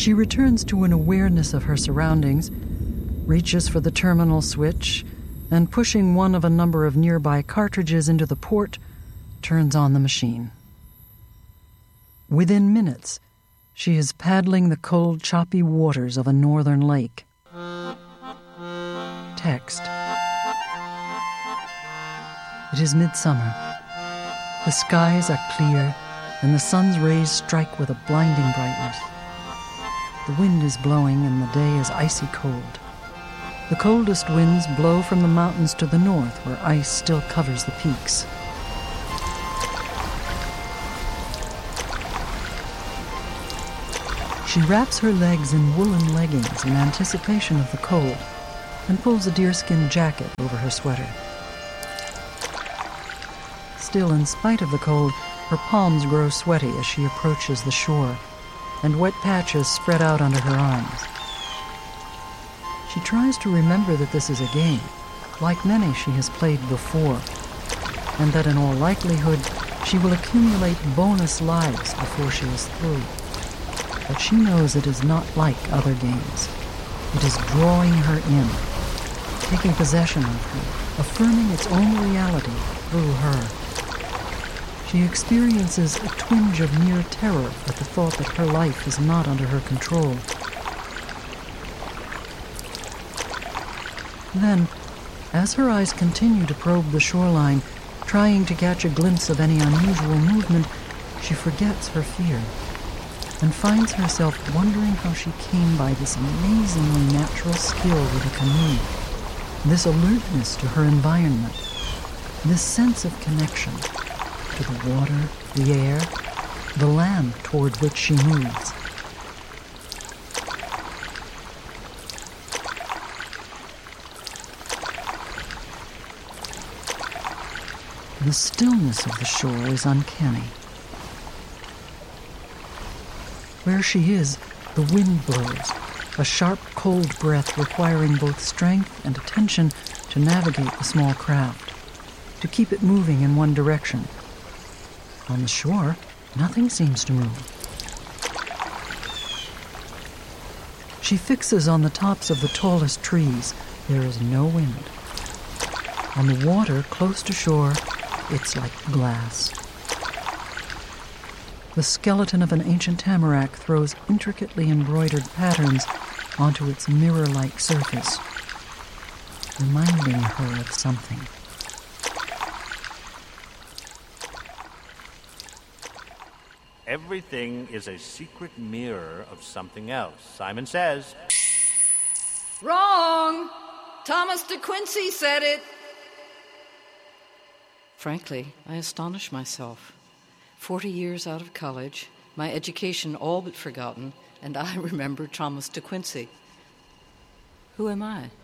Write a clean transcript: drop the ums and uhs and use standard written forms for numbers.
She returns to an awareness of her surroundings, reaches for the terminal switch, and pushing one of a number of nearby cartridges into the port, turns on the machine. Within minutes, she is paddling the cold, choppy waters of a northern lake. Text. It is midsummer. The skies are clear, and the sun's rays strike with a blinding brightness. The wind is blowing, and the day is icy cold. The coldest winds blow from the mountains to the north, where ice still covers the peaks. She wraps her legs in woolen leggings in anticipation of the cold and pulls a deerskin jacket over her sweater. Still, in spite of the cold, her palms grow sweaty as she approaches the shore, and wet patches spread out under her arms. She tries to remember that this is a game, like many she has played before, and that in all likelihood she will accumulate bonus lives before she is through. But she knows it is not like other games. It is drawing her in, taking possession of her, affirming its own reality through her. She experiences a twinge of near terror at the thought that her life is not under her control. Then, as her eyes continue to probe the shoreline, trying to catch a glimpse of any unusual movement, she forgets her fear and finds herself wondering how she came by this amazingly natural skill with a canoe, this alertness to her environment, this sense of connection to the water, the air, the land toward which she moves. The stillness of the shore is uncanny. Where she is, the wind blows, a sharp, cold breath requiring both strength and attention to navigate the small craft, to keep it moving in one direction. On the shore, nothing seems to move. She fixes on the tops of the tallest trees. There is no wind. On the water close to shore, it's like glass. The skeleton of an ancient tamarack throws intricately embroidered patterns onto its mirror-like surface, reminding her of something. Everything is a secret mirror of something else. Simon says. Wrong! Thomas de Quincey said it. Frankly, I astonish myself. 40 years out of college, my education all but forgotten, and I remember Thomas de Quincey. Who am I?